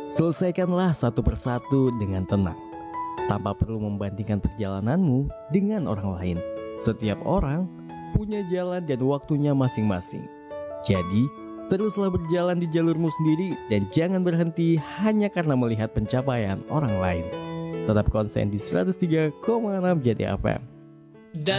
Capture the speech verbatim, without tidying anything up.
Selesaikanlah satu persatu dengan tenang, tanpa perlu membandingkan perjalananmu dengan orang lain. Setiap orang punya jalan dan waktunya masing-masing. Jadi, teruslah berjalan di jalurmu sendiri dan jangan berhenti hanya karena melihat pencapaian orang lain. Tetap konsen di seratus tiga koma enam Jati F M.